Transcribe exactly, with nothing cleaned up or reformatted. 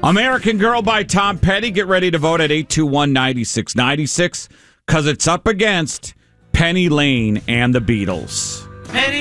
American Girl by Tom Petty. Get ready to vote at eight two one, nine six nine six because it's up against Penny Lane and the Beatles. Penny